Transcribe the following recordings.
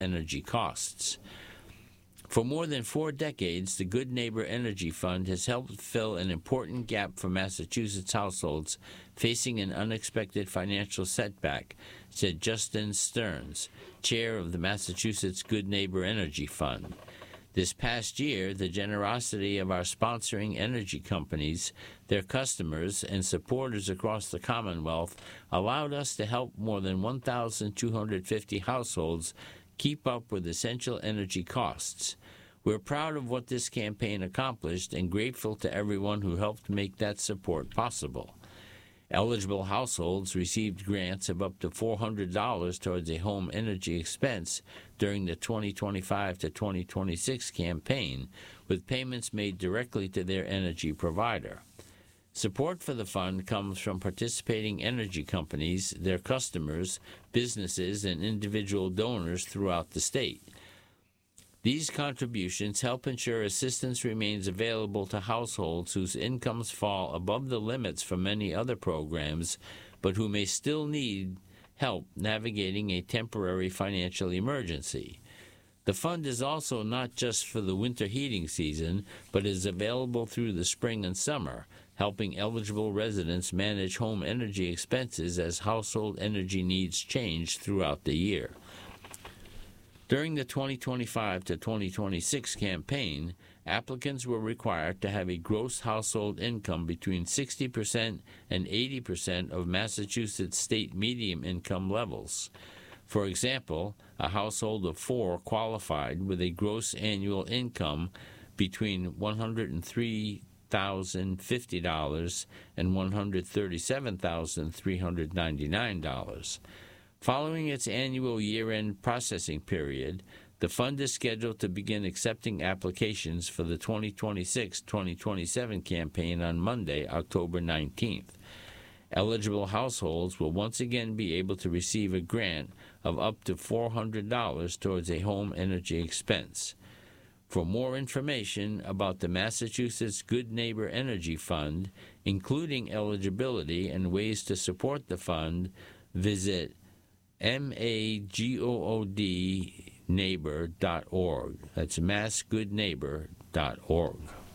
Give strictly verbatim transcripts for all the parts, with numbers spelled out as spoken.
energy costs. For more than four decades, the Good Neighbor Energy Fund has helped fill an important gap for Massachusetts households facing an unexpected financial setback, said Justin Stearns, chair of the Massachusetts Good Neighbor Energy Fund. This past year, the generosity of our sponsoring energy companies, their customers, and supporters across the Commonwealth allowed us to help more than one thousand two hundred fifty households keep up with essential energy costs. We're proud of what this campaign accomplished and grateful to everyone who helped make that support possible. Eligible households received grants of up to four hundred dollars towards a home energy expense during the twenty twenty-five to twenty twenty-six campaign, with payments made directly to their energy provider. Support for the fund comes from participating energy companies, their customers, businesses, and individual donors throughout the state. These contributions help ensure assistance remains available to households whose incomes fall above the limits for many other programs, but who may still need help navigating a temporary financial emergency. The fund is also not just for the winter heating season, but is available through the spring and summer, helping eligible residents manage home energy expenses as household energy needs change throughout the year. During the twenty twenty-five to twenty twenty-six campaign, applicants were required to have a gross household income between sixty percent and eighty percent of Massachusetts state median income levels. For example, a household of four qualified with a gross annual income between one hundred three thousand fifty dollars and one hundred thirty-seven thousand three hundred ninety-nine dollars. Following its annual year-end processing period, the fund is scheduled to begin accepting applications for the twenty twenty-six to twenty twenty-seven campaign on Monday, October nineteenth. Eligible households will once again be able to receive a grant of up to four hundred dollars towards a home energy expense. For more information about the Massachusetts Good Neighbor Energy Fund, including eligibility and ways to support the fund, visit magood neighbor dot org. That's mass good neighbor dot org.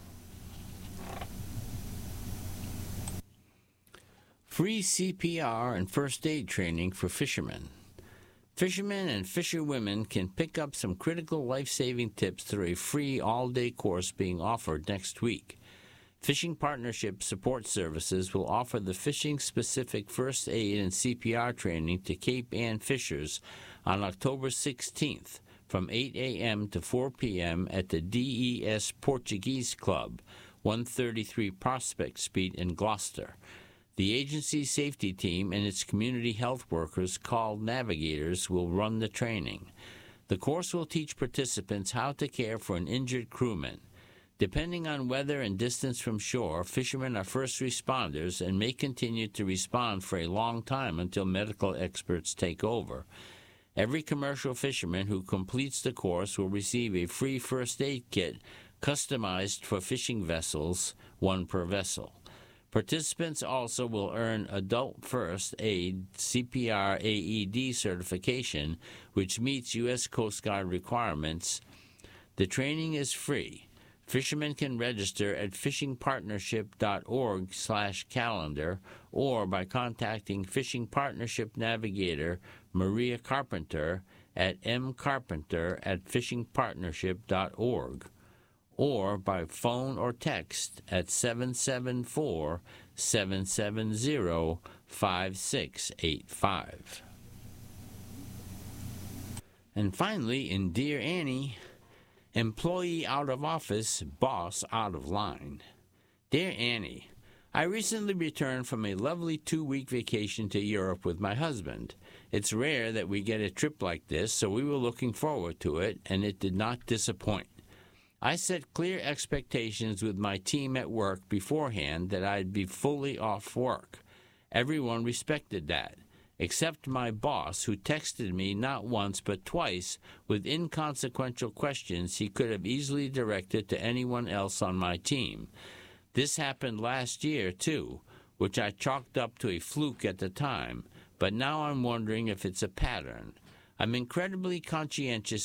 Free C P R and first aid training for fishermen. Fishermen and fisherwomen can pick up some critical life-saving tips through a free all-day course being offered next week. Fishing Partnership Support Services will offer the fishing-specific first aid and C P R training to Cape Ann fishers on October sixteenth from eight a.m. to four p.m. at the D E S Portuguese Club, one thirty-three Prospect Street in Gloucester. The agency's safety team and its community health workers, called navigators, will run the training. The course will teach participants how to care for an injured crewman. Depending on weather and distance from shore, fishermen are first responders and may continue to respond for a long time until medical experts take over. Every commercial fisherman who completes the course will receive a free first aid kit customized for fishing vessels, one per vessel. Participants also will earn Adult First Aid C P R A E D certification, which meets U S Coast Guard requirements. The training is free. Fishermen can register at fishingpartnership.org slash calendar or by contacting Fishing Partnership Navigator Maria Carpenter at mcarpenter at fishingpartnership.org or by phone or text at seven seven four, seven seven zero, five six eight five. And finally, in Dear Annie, employee out of office, boss out of line. Dear Annie, I recently returned from a lovely two-week vacation to Europe with my husband. It's rare that we get a trip like this, so we were looking forward to it, and it did not disappoint. I set clear expectations with my team at work beforehand that I'd be fully off work. Everyone respected that, except my boss, who texted me not once but twice with inconsequential questions he could have easily directed to anyone else on my team. This happened last year, too, which I chalked up to a fluke at the time, but now I'm wondering if it's a pattern. I'm incredibly conscientious